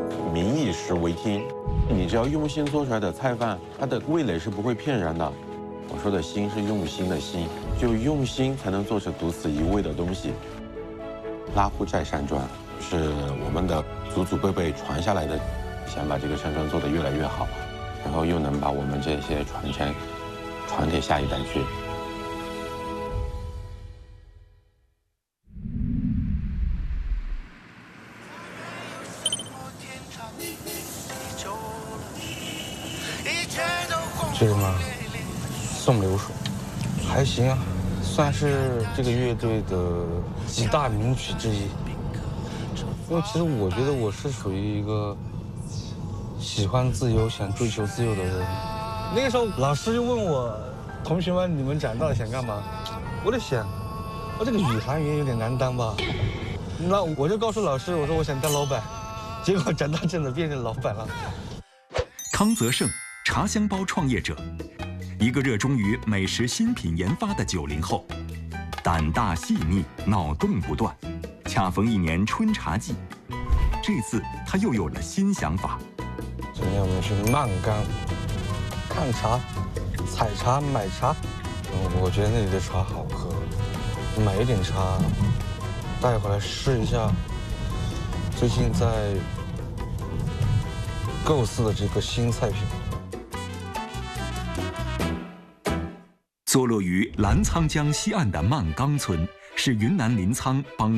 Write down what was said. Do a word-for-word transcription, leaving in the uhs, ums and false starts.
民以食为天，你只要用心做出来的菜饭，它的味蕾是不会骗人的。我说的心是用心的心，就用心才能做出独此一味的东西。拉祜寨山砖是我们的祖祖辈辈传下来的，想把这个山砖做得越来越好，然后又能把我们这些传承传给下一代去。 这个嘛，送流水，还行啊，算是这个乐队的几大名曲之一。因为其实我觉得我是属于一个喜欢自由、想追求自由的人。那个时候老师就问我，同学们，你们长大了想干嘛？我在想，我这个宇航员有点难当吧？那我就告诉老师，我说我想当老板。结果长大真的变成老板了。 康泽胜，茶香包创业者，一个热衷于美食新品研发的九零后，胆大细腻，脑洞不断。恰逢一年春茶季，这次他又有了新想法。 今天我们去曼冈看茶、采茶、买茶。我觉得那里的茶好喝，买一点茶带回来试一下。最近在构思的这个新菜品。 坐落于澜沧江西岸的曼冈村，是云南临沧帮